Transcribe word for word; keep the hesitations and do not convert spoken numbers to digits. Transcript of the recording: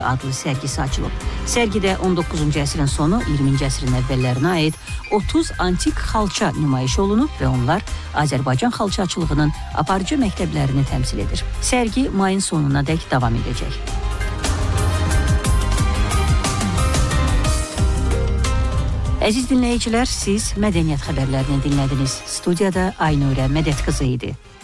adlı sərgisi açılıb. Sərgidə on doqquzuncu əsrin sonu, iyirminci əsrin əvvəllərinə aid otuz antik xalça nümayiş olunub və onlar Azərbaycan xalçaçılığının aparıcı məktəblərini təmsil edir. Sərgi mayın sonuna dək davam edəcək. Əziz dinləyicilər, siz mədəniyyət xəbərlərini dinlədiniz. Studiyada Aynurə Mədət qızı idi.